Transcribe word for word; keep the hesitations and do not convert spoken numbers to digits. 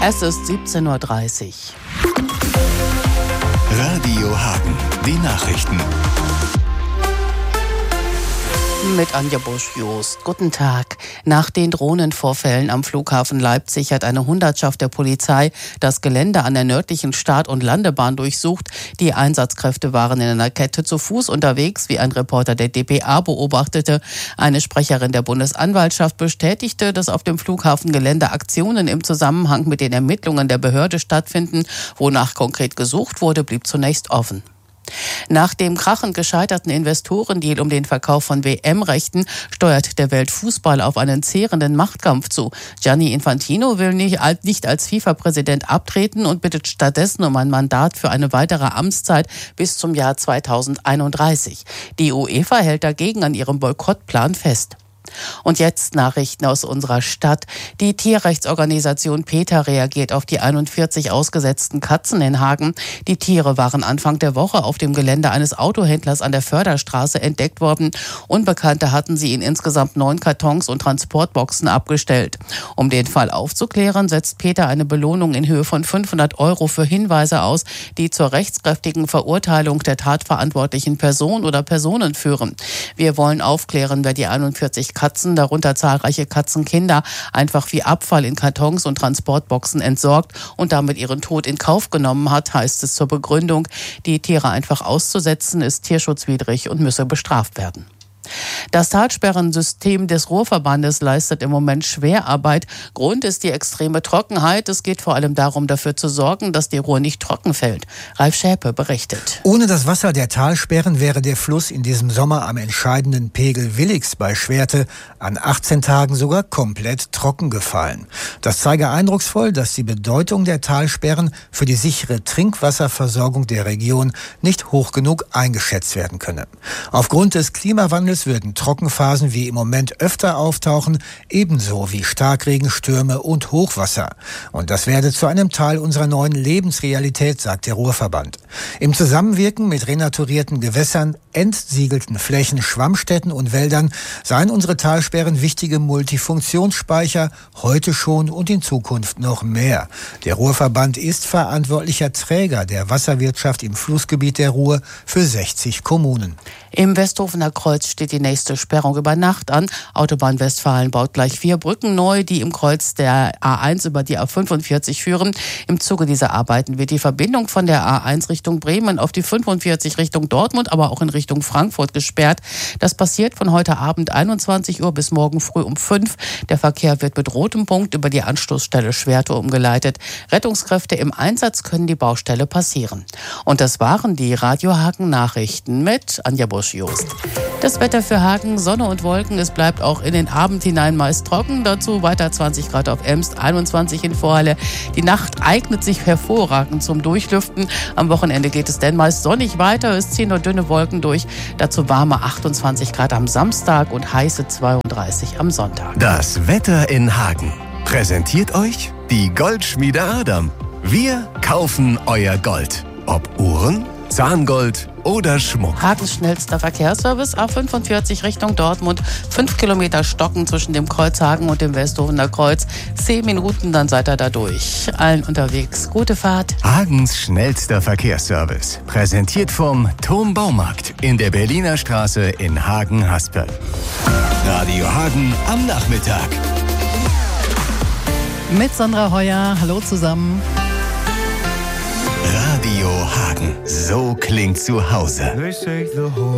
Es ist siebzehn Uhr dreißig. Radio Hagen, die Nachrichten. Mit Anja Busch-Jost. Guten Tag. Nach den Drohnenvorfällen am Flughafen Leipzig hat eine Hundertschaft der Polizei das Gelände an der nördlichen Start- und Landebahn durchsucht. Die Einsatzkräfte waren in einer Kette zu Fuß unterwegs, wie ein Reporter der D P A beobachtete. Eine Sprecherin der Bundesanwaltschaft bestätigte, dass auf dem Flughafengelände Aktionen im Zusammenhang mit den Ermittlungen der Behörde stattfinden. Wonach konkret gesucht wurde, blieb zunächst offen. Nach dem krachend gescheiterten Investorendeal um den Verkauf von W M-Rechten steuert der Weltfußball auf einen zehrenden Machtkampf zu. Gianni Infantino will nicht, nicht als FIFA-Präsident abtreten und bittet stattdessen um ein Mandat für eine weitere Amtszeit bis zum Jahr zweitausendeinunddreißig. Die UEFA hält dagegen an ihrem Boykottplan fest. Und jetzt Nachrichten aus unserer Stadt. Die Tierrechtsorganisation PETA reagiert auf die einundvierzig ausgesetzten Katzen in Hagen. Die Tiere waren Anfang der Woche auf dem Gelände eines Autohändlers an der Förderstraße entdeckt worden. Unbekannte hatten sie in insgesamt neun Kartons und Transportboxen abgestellt. Um den Fall aufzuklären, setzt PETA eine Belohnung in Höhe von fünfhundert Euro für Hinweise aus, die zur rechtskräftigen Verurteilung der tatverantwortlichen Person oder Personen führen. Wir wollen aufklären, wer die einundvierzig Katzen, darunter zahlreiche Katzenkinder, einfach wie Abfall in Kartons und Transportboxen entsorgt und damit ihren Tod in Kauf genommen hat, heißt es zur Begründung. Die Tiere einfach auszusetzen, ist tierschutzwidrig und müsse bestraft werden. Das Talsperrensystem des Ruhrverbandes leistet im Moment Schwerarbeit. Grund ist die extreme Trockenheit. Es geht vor allem darum, dafür zu sorgen, dass die Ruhr nicht trocken fällt. Ralf Schäpe berichtet. Ohne das Wasser der Talsperren wäre der Fluss in diesem Sommer am entscheidenden Pegel Willigs bei Schwerte an achtzehn Tagen sogar komplett trocken gefallen. Das zeige eindrucksvoll, dass die Bedeutung der Talsperren für die sichere Trinkwasserversorgung der Region nicht hoch genug eingeschätzt werden könne. Aufgrund des Klimawandels würden Trockenphasen wie im Moment öfter auftauchen, ebenso wie Starkregenstürme und Hochwasser. Und das werde zu einem Teil unserer neuen Lebensrealität, sagt der Ruhrverband. Im Zusammenwirken mit renaturierten Gewässern, entsiegelten Flächen, Schwammstätten und Wäldern seien unsere Talsperren wichtige Multifunktionsspeicher, heute schon und in Zukunft noch mehr. Der Ruhrverband ist verantwortlicher Träger der Wasserwirtschaft im Flussgebiet der Ruhr für sechzig Kommunen. Im Westhofener Kreuz steht die nächste Sperrung über Nacht an. Autobahn Westfalen baut gleich vier Brücken neu, die im Kreuz der A eins über die A fünfundvierzig führen. Im Zuge dieser Arbeiten wird die Verbindung von der A eins Richtung Bremen auf die fünfundvierzig Richtung Dortmund, aber auch in Richtung Frankfurt gesperrt. Das passiert von heute Abend einundzwanzig Uhr bis morgen früh um fünf. Der Verkehr wird mit rotem Punkt über die Anstoßstelle Schwerte umgeleitet. Rettungskräfte im Einsatz können die Baustelle passieren. Und das waren die Radio Hagen Nachrichten mit Anja Busch-Jost. Das Wetter für Hagen, Sonne und Wolken. Es bleibt auch in den Abend hinein meist trocken. Dazu weiter zwanzig Grad auf Emst, einundzwanzig in Vorhalle. Die Nacht eignet sich hervorragend zum Durchlüften. Am Wochenende geht es denn meist sonnig weiter. Es ziehen nur dünne Wolken durch. Dazu warme achtundzwanzig Grad am Samstag und heiße zweiunddreißig am Sonntag. Das Wetter in Hagen präsentiert euch die Goldschmiede Adam. Wir kaufen euer Gold. Ob Uhren, Zahngold oder Schmuck. Hagens schnellster Verkehrsservice, A fünfundvierzig Richtung Dortmund. Fünf Kilometer Stocken zwischen dem Kreuz Hagen und dem Westhofener Kreuz. Zehn Minuten, dann seid ihr da durch. Allen unterwegs. Gute Fahrt. Hagens schnellster Verkehrsservice. Präsentiert vom Turm Baumarkt in der Berliner Straße in Hagen-Haspel. Radio Hagen am Nachmittag. Mit Sandra Heuer. Hallo zusammen. Radio Hagen. So klingt zu Hause.